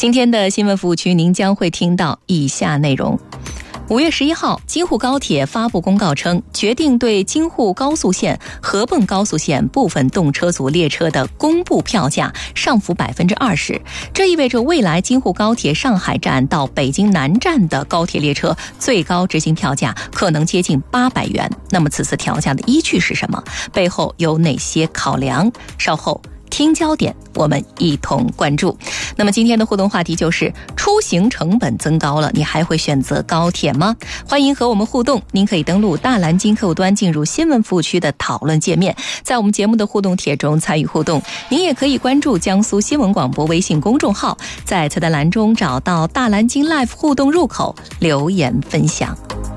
今天的新闻服务区，您将会听到以下内容。5月11号，京沪高铁发布公告称，决定对京沪高速线、合泵高速线部分动车组列车的公布票价上浮20%。这意味着未来京沪高铁上海站到北京南站的高铁列车最高执行票价可能接近800元。那么此次调价的依据是什么？背后有哪些考量？稍后听焦点，我们一同关注。那么今天的互动话题就是出行成本增高了，你还会选择高铁吗？欢迎和我们互动，您可以登录大蓝鲸客户端进入新闻服务区的讨论界面，在我们节目的互动帖中参与互动。您也可以关注江苏新闻广播微信公众号，在菜单栏中找到大蓝鲸 Live 互动入口留言分享。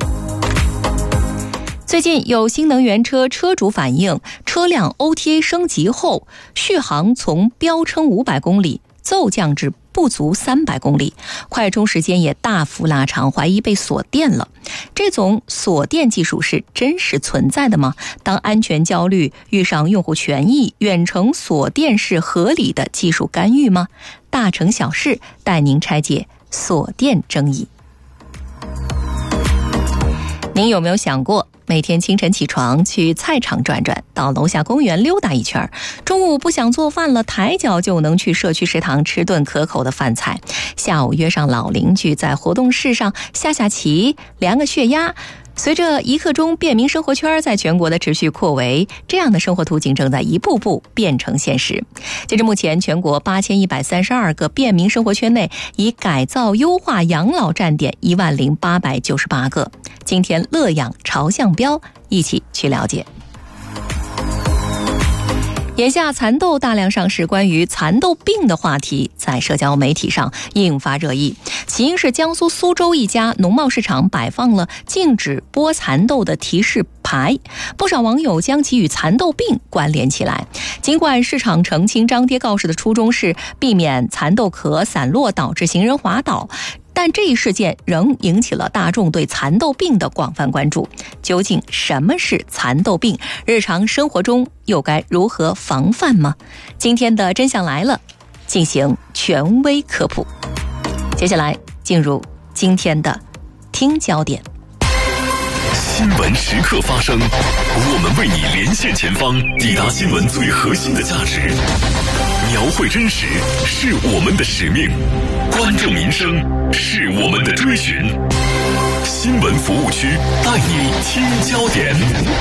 最近有新能源车车主反映，车辆 OTA 升级后，续航从标称500公里骤降至不足300公里，快充时间也大幅拉长，怀疑被锁电了。这种锁电技术是真实存在的吗？当安全焦虑遇上用户权益，远程锁电是合理的技术干预吗？大城小事带您拆解锁电争议。您有没有想过，每天清晨起床去菜场转转，到楼下公园溜达一圈，中午不想做饭了，抬脚就能去社区食堂吃顿可口的饭菜，下午约上老邻居在活动室上下下棋，量个血压。随着一刻钟便民生活圈在全国的持续扩围，这样的生活途径正在一步步变成现实。截至目前，全国8132个便民生活圈内已改造优化养老站点10898个。今天乐养朝向标，一起去了解。眼下蚕豆大量上市，关于蚕豆病的话题在社交媒体上引发热议。起因是江苏苏州一家农贸市场摆放了禁止剥蚕豆的提示牌，不少网友将其与蚕豆病关联起来。尽管市场澄清张贴告示的初衷是避免蚕豆壳散落导致行人滑倒，但这一事件仍引起了大众对蚕豆病的广泛关注。究竟什么是蚕豆病？日常生活中又该如何防范吗？今天的真相来了，进行权威科普。接下来进入今天的听焦点。 新闻时刻发生，我们为你连线前方，抵达新闻最核心的价值。描绘真实是我们的使命，关注民生是我们的追寻。新闻服务区带你听焦点。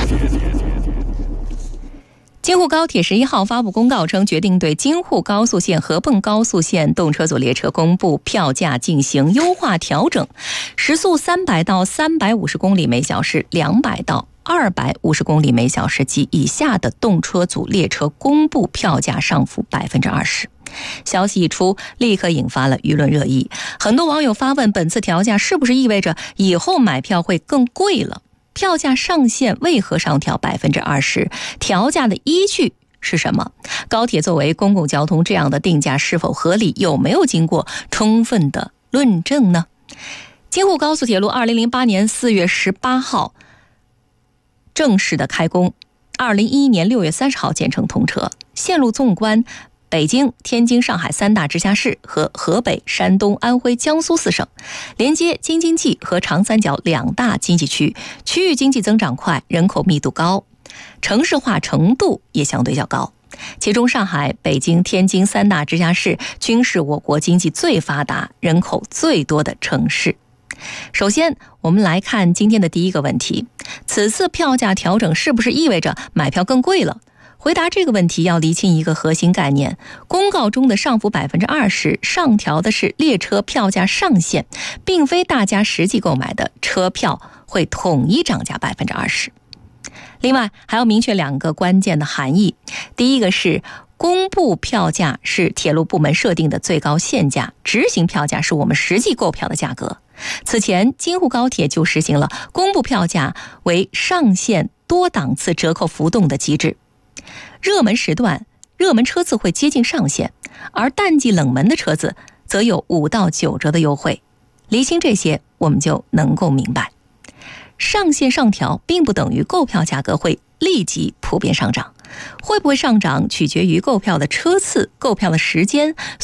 京沪高铁11号发布公告称，决定对京沪高速线、合泵高速线动车组列车公布票价进行优化调整，时速300到350公里每小时、200到250公里每小时及以下的动车组列车公布票价上浮20%。消息一出，立刻引发了舆论热议。很多网友发问，本次调价是不是意味着以后买票会更贵了？票价上限为何上调20%？调价的依据是什么？高铁作为公共交通，这样的定价是否合理？有没有经过充分的论证呢？京沪高速铁路2008年4月18号正式的开工，2011年6月30号建成通车，线路纵观北京、天津、上海3大直辖市和河北、山东、安徽、江苏4省，连接京津冀和长三角2大经济区，区域经济增长快，人口密度高，城市化程度也相对较高。其中上海、北京、天津3大直辖市均是我国经济最发达、人口最多的城市。首先，我们来看今天的第一个问题：此次票价调整是不是意味着买票更贵了？回答这个问题要厘清一个核心概念，公告中的上浮20%上调的是列车票价上限，并非大家实际购买的车票会统一涨价20%。另外还要明确2个关键的含义，第一个是公布票价是铁路部门设定的最高限价，执行票价是我们实际购票的价格。此前京沪高铁就实行了公布票价为上限多档次折扣浮动的机制，热门时段热门车次会接近上限，而淡季冷门的车子则有5到9折的优惠。厘清这些，我们就能够明白，上限上调并不等于购票价格会立即普遍上涨，会不会上涨取决于购票的车次、购票的时间